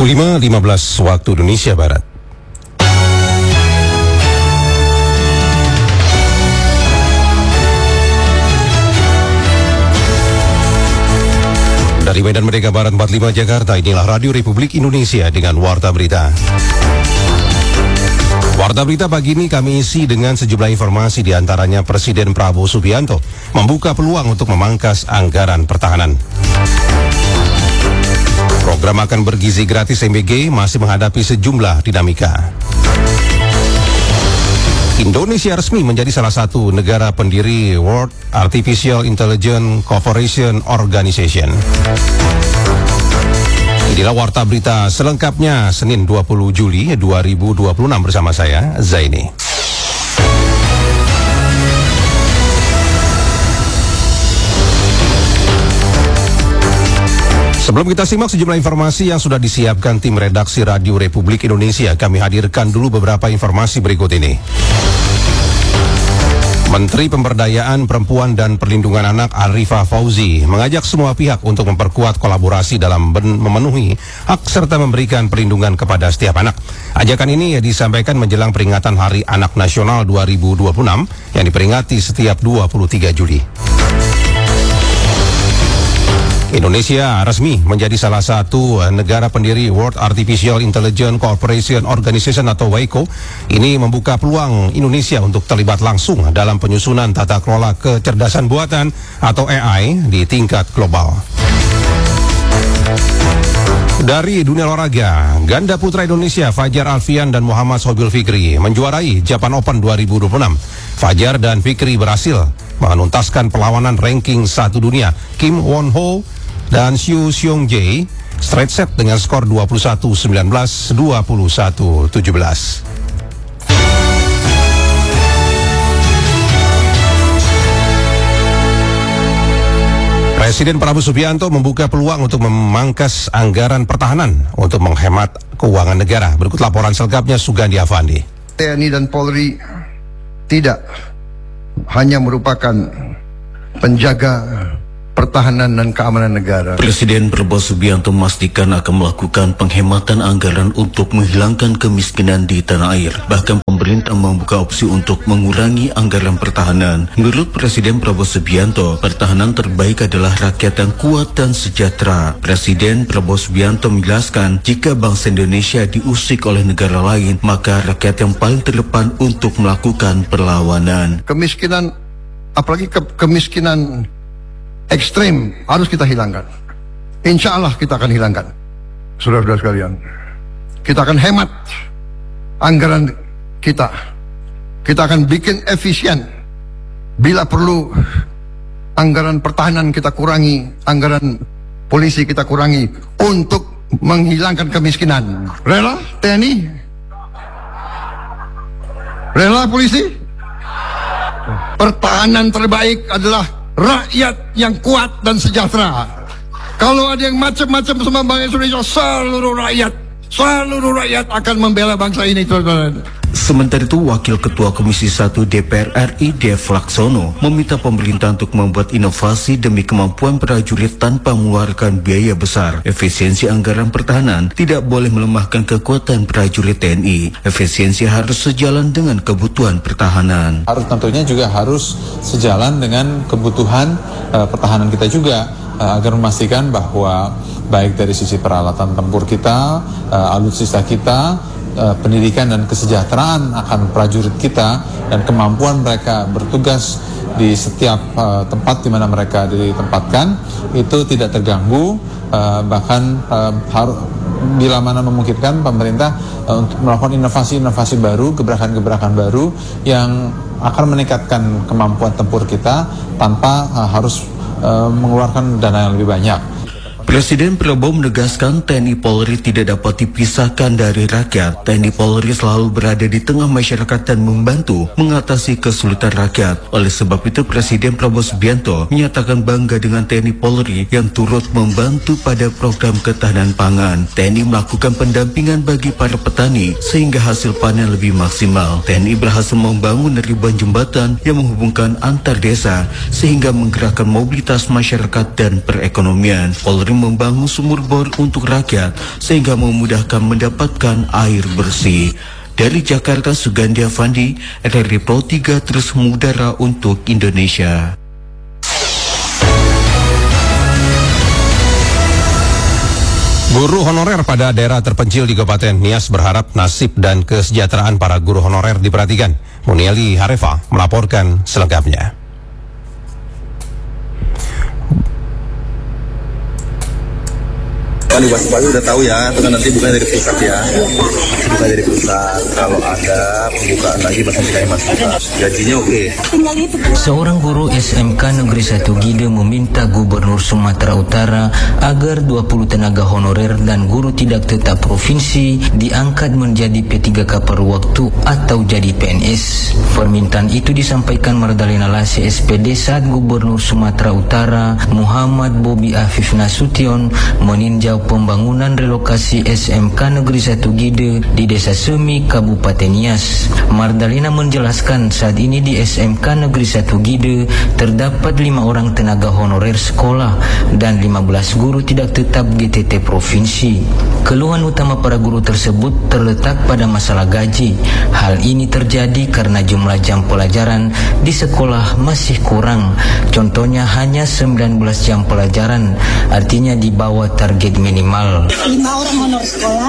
Pukul 5.15 waktu Indonesia Barat. Dari Medan Merdeka Barat 45 Jakarta, inilah Radio Republik Indonesia dengan Warta Berita. Warta Berita pagi ini kami isi dengan sejumlah informasi, diantaranya Presiden Prabowo Subianto membuka peluang untuk memangkas anggaran pertahanan. Program makan bergizi gratis MBG masih menghadapi sejumlah dinamika. Indonesia resmi menjadi salah satu negara pendiri World Artificial Intelligence Cooperation Organization. Inilah Warta Berita selengkapnya Senin 20 Juli 2026 bersama saya, Zaini. Sebelum kita simak sejumlah informasi yang sudah disiapkan tim redaksi Radio Republik Indonesia, kami hadirkan dulu beberapa informasi berikut ini. Menteri Pemberdayaan Perempuan dan Perlindungan Anak Arifah Fauzi mengajak semua pihak untuk memperkuat kolaborasi dalam memenuhi hak serta memberikan perlindungan kepada setiap anak. Ajakan ini disampaikan menjelang peringatan Hari Anak Nasional 2026 yang diperingati setiap 23 Juli. Indonesia resmi menjadi salah satu negara pendiri World Artificial Intelligence Cooperation Organization atau WICO. Ini membuka peluang Indonesia untuk terlibat langsung dalam penyusunan tata kelola kecerdasan buatan atau AI di tingkat global. Dari dunia olahraga, ganda putra Indonesia Fajar Alfian dan Muhammad Sobil Fikri menjuarai Japan Open 2026. Fajar dan Fikri berhasil menuntaskan perlawanan ranking 1 dunia Kim Won Ho dan Xu Xiong Jae straight set dengan skor 21-19, 21-17. Presiden Prabowo Subianto membuka peluang untuk memangkas anggaran pertahanan untuk menghemat keuangan negara. Berikut laporan selengkapnya Sugandi Avandi. TNI dan Polri tidak hanya merupakan penjaga pertahanan dan keamanan negara. Presiden Prabowo Subianto memastikan akan melakukan penghematan anggaran untuk menghilangkan kemiskinan di tanah air. Bahkan pemerintah membuka opsi untuk mengurangi anggaran pertahanan. Menurut Presiden Prabowo Subianto, pertahanan terbaik adalah rakyat yang kuat dan sejahtera. Presiden Prabowo Subianto menjelaskan, jika bangsa Indonesia diusik oleh negara lain, maka rakyat yang paling terdepan untuk melakukan perlawanan. Kemiskinan, apalagi kemiskinan ekstrim, harus kita hilangkan. Insya Allah kita akan hilangkan. Saudara-saudara sekalian, kita akan hemat anggaran kita. Kita akan bikin efisien. Bila perlu, anggaran pertahanan kita kurangi, anggaran polisi kita kurangi untuk menghilangkan kemiskinan. Rela TNI? Rela polisi? Pertahanan terbaik adalah rakyat yang kuat dan sejahtera. Kalau ada yang macam-macam sama bangsa Indonesia, seluruh rakyat akan membela bangsa ini. Sementara itu, Wakil Ketua Komisi 1 DPR RI Dev Laksono meminta pemerintah untuk membuat inovasi demi kemampuan prajurit tanpa mengeluarkan biaya besar. Efisiensi anggaran pertahanan tidak boleh melemahkan kekuatan prajurit TNI. Efisiensi harus sejalan dengan kebutuhan pertahanan. Tentunya juga harus sejalan dengan kebutuhan pertahanan kita juga, agar memastikan bahwa baik dari sisi peralatan tempur kita, alutsista kita, pendidikan dan kesejahteraan akan prajurit kita, dan kemampuan mereka bertugas di setiap tempat di mana mereka ditempatkan itu tidak terganggu. Bahkan bila mana memungkinkan, pemerintah untuk melakukan inovasi-inovasi baru, gebrakan-gebrakan baru yang akan meningkatkan kemampuan tempur kita tanpa harus mengeluarkan dana yang lebih banyak. Presiden Prabowo menegaskan TNI Polri tidak dapat dipisahkan dari rakyat. TNI Polri selalu berada di tengah masyarakat dan membantu mengatasi kesulitan rakyat. Oleh sebab itu, Presiden Prabowo Subianto menyatakan bangga dengan TNI Polri yang turut membantu pada program ketahanan pangan. TNI melakukan pendampingan bagi para petani sehingga hasil panen lebih maksimal. TNI berhasil membangun ribuan jembatan yang menghubungkan antar desa sehingga menggerakkan mobilitas masyarakat dan perekonomian. Polri membangun sumur bor untuk rakyat sehingga memudahkan mendapatkan air bersih. Dari Jakarta, Sugandi Avandi, RRI Pro 3 terus mengudara untuk Indonesia. Guru honorer pada daerah terpencil di Kabupaten Nias berharap nasib dan kesejahteraan para guru honorer diperhatikan. Munieli Harefa melaporkan selengkapnya. Kali waspada udah tahu ya, itu kan nanti bukan dari pusat ya, bukan dari pusat. Kalau ada pembukaan lagi bahkan tidak masuk. Gajinya oke. Seorang guru SMK Negeri 1 Gide meminta Gubernur Sumatera Utara agar 20 tenaga honorer dan guru tidak tetap provinsi diangkat menjadi P3K per waktu atau jadi PNS. Permintaan itu disampaikan Mardalena Lase SPD saat Gubernur Sumatera Utara Muhammad Bobi Afif Nasution meninjau pembangunan relokasi SMK Negeri 1 Gide di Desa Semi, Kabupaten Nias. Mardalena menjelaskan saat ini di SMK Negeri 1 Gide terdapat 5 orang tenaga honorer sekolah dan 15 guru tidak tetap GTT provinsi. Keluhan utama para guru tersebut terletak pada masalah gaji. Hal ini terjadi karena jumlah jam pelajaran di sekolah masih kurang. Contohnya hanya 19 jam pelajaran, artinya di bawah target minimal. 5 orang honor sekolah,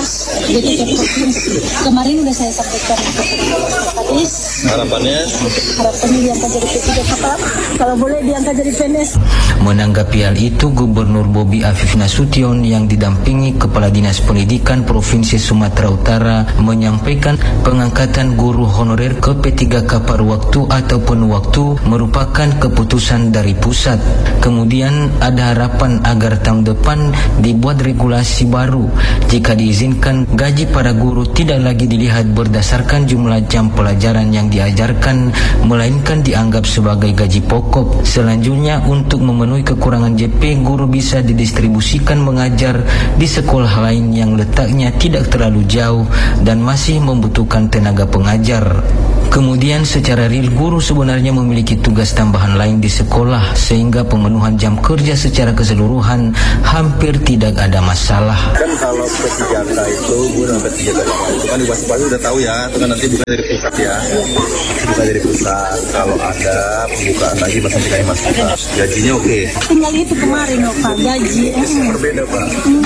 15 GTT provinsi. Kemarin udah saya sampaikan ke Kadis. Harapannya Diangkat jadi P3K, kalau boleh diangkat jadi PNS. Menanggapi hal itu, Gubernur Bobi Afif Nasution yang didampingi Kepala Dinas Pendidikan Provinsi Sumatera Utara menyampaikan pengangkatan guru honorer ke P3K per waktu ataupun waktu merupakan keputusan dari pusat. Kemudian ada harapan agar tahun depan dibuat regulasi baru. Jika diizinkan, gaji para guru tidak lagi dilihat berdasarkan jumlah jam pelajaran yang diajarkan, melainkan dianggap sebagai gaji pokok. Selanjutnya, untuk memenuhi kekurangan JP, guru bisa didistribusikan mengajar di sekolah lain yang letaknya tidak terlalu jauh dan masih membutuhkan tenaga pengajar. Kemudian secara real guru sebenarnya memiliki tugas tambahan lain di sekolah sehingga pemenuhan jam kerja secara keseluruhan hampir tidak ada masalah. kan kalau P3K itu guru sampai P3K itu kan waspada udah tahu ya, itu kan nanti bukan dari pusat ya, bukan dari pusat. Kalau ada pembukaan lagi bahkan tidak masuk. Gajinya oke. Tinggal itu kemarin loh Pak, gaji. Berbeda Pak.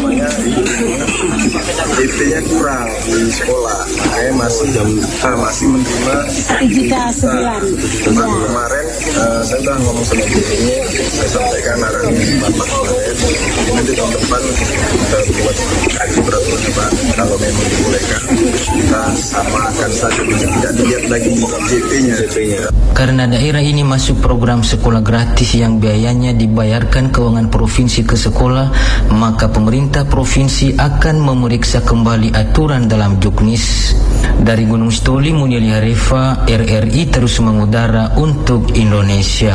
IP-nya kurang di sekolah, makanya masih menerima 1 juta sebulan. Kemarin saya udah ngomong sama Bu ini, saya sampaikan arahan Bapak kemarin. Nanti tahun depan kita buat kaji peraturan Pak. Kalau memang dibolehkan, kita samakan saja, tidak dilihat lagi JP-nya. Karena daerah ini masuk program sekolah gratis yang biayanya dibayarkan keuangan provinsi ke sekolah, maka pemerintah provinsi akan memeriksa kembali aturan dalam Juknis. Dari Gunung Stoli, Munieli Harefa, RRI terus mengudara untuk Indonesia.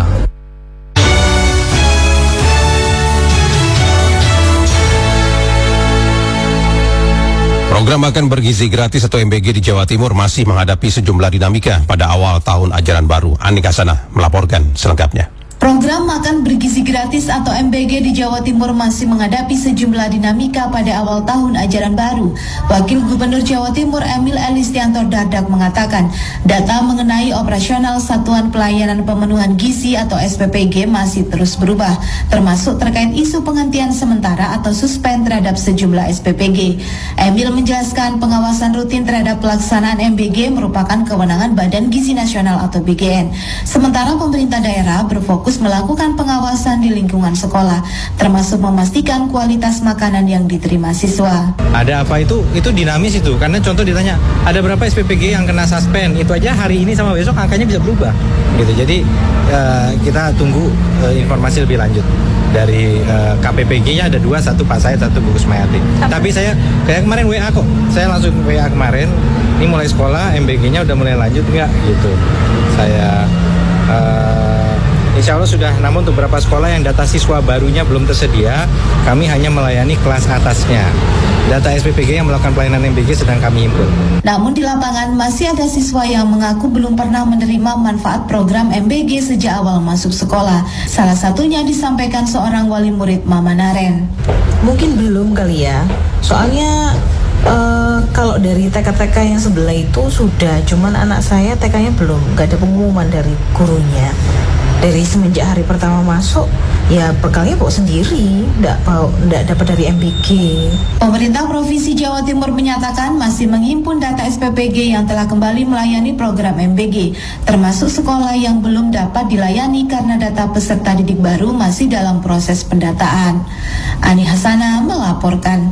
Program makan bergizi gratis atau MBG di Jawa Timur masih menghadapi sejumlah dinamika pada awal tahun ajaran baru. Anika Sana melaporkan selengkapnya. Program makan bergizi gratis atau MBG di Jawa Timur masih menghadapi sejumlah dinamika pada awal tahun ajaran baru. Wakil Gubernur Jawa Timur Emil Elistianto Dardak mengatakan, data mengenai operasional Satuan Pelayanan Pemenuhan Gizi atau SPPG masih terus berubah, termasuk terkait isu penghentian sementara atau suspend terhadap sejumlah SPPG. Emil menjelaskan pengawasan rutin terhadap pelaksanaan MBG merupakan kewenangan Badan Gizi Nasional atau BGN. Sementara pemerintah daerah berfokus melakukan pengawasan di lingkungan sekolah, termasuk memastikan kualitas makanan yang diterima siswa. Ada apa itu dinamis itu, karena contoh ditanya, ada berapa SPPG yang kena suspend, itu aja hari ini sama besok angkanya bisa berubah, gitu. Jadi kita tunggu informasi lebih lanjut. Dari KPPG-nya ada 2, satu Pak Said, satu Bu Kusmayati. Tapi saya kayak kemarin WA kok, saya langsung WA kemarin, ini mulai sekolah, MBG-nya udah mulai lanjut nggak, gitu. Saya Insya Allah sudah, namun untuk beberapa sekolah yang data siswa barunya belum tersedia, kami hanya melayani kelas atasnya. Data SPPG yang melakukan pelayanan MBG sedang kami himpun. Namun di lapangan masih ada siswa yang mengaku belum pernah menerima manfaat program MBG sejak awal masuk sekolah. Salah satunya disampaikan seorang wali murid Mama Naren. Mungkin belum kali ya, soalnya kalau dari TK-TK yang sebelah itu sudah, cuman anak saya TK-nya belum, nggak ada pengumuman dari gurunya. Dari semenjak hari pertama masuk, ya bekalnya bawa sendiri, nggak dapat dari MBG. Pemerintah Provinsi Jawa Timur menyatakan masih menghimpun data SPPG yang telah kembali melayani program MBG, termasuk sekolah yang belum dapat dilayani karena data peserta didik baru masih dalam proses pendataan. Ani Hasana melaporkan.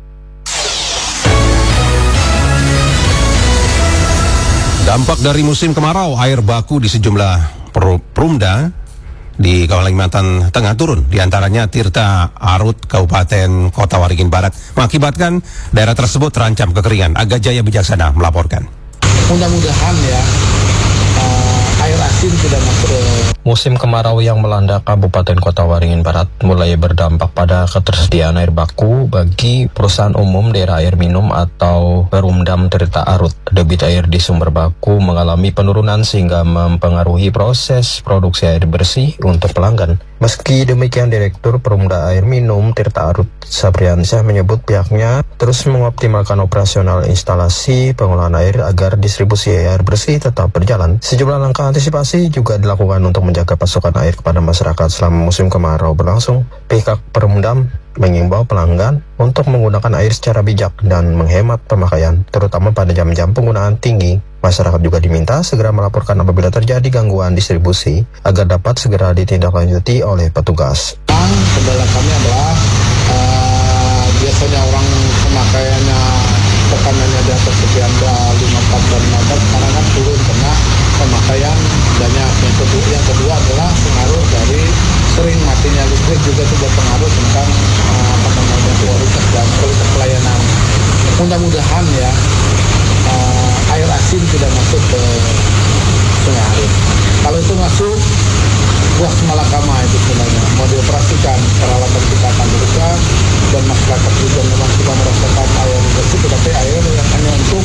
Dampak dari musim kemarau, air baku di sejumlah perumda di Kalimantan Tengah turun, diantaranya Tirta Arut, Kabupaten Kota Waringin Barat, mengakibatkan daerah tersebut terancam kekeringan. Aga Jaya Bijaksana melaporkan. Mudah-mudahan ya air asin tidak masuk. Musim kemarau yang melanda Kabupaten Kota Waringin Barat mulai berdampak pada ketersediaan air baku bagi perusahaan umum daerah air minum atau Perumdam Tirta Arut. Debit air di sumber baku mengalami penurunan sehingga mempengaruhi proses produksi air bersih untuk pelanggan. Meski demikian, Direktur Perumda Air Minum Tirta Arut Sabriansyah menyebut pihaknya terus mengoptimalkan operasional instalasi pengolahan air agar distribusi air bersih tetap berjalan. Sejumlah langkah antisipasi juga dilakukan untuk menjaga pasokan air kepada masyarakat selama musim kemarau berlangsung. Pihak Perumdam mengimbau pelanggan untuk menggunakan air secara bijak dan menghemat pemakaian, terutama pada jam-jam penggunaan tinggi. Masyarakat juga diminta segera melaporkan apabila terjadi gangguan distribusi agar dapat segera ditindaklanjuti oleh petugas. Kendala kami adalah biasanya orang pemakaiannya tekanannya di atas sekian 54 dan 15, sekarang kan turun karena pemakaian banyak. Yang kedua adalah pengaruh dari sering matinya listrik juga itu berpengaruh tentang kualitas dan kualitas pelayanan. Mudah-mudahan ya air asin tidak masuk ke Sungai Arut. Kalau itu masuk, buah Malakama itu sebenarnya mau dioperasikan, peralatan kita akan berikan dan masyarakat juga memang sudah merasakan air bersih, tetapi air yang hanya untuk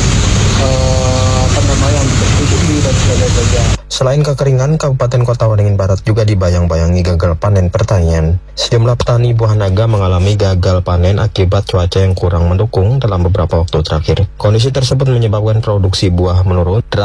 untuk cuci dan sebagainya. Selain kekeringan, Kabupaten Kota Waringin Barat juga dibayang-bayangi gagal panen pertanian. Sejumlah petani buah naga mengalami gagal panen akibat cuaca yang kurang mendukung dalam beberapa waktu terakhir. Kondisi tersebut menyebabkan produksi buah menurun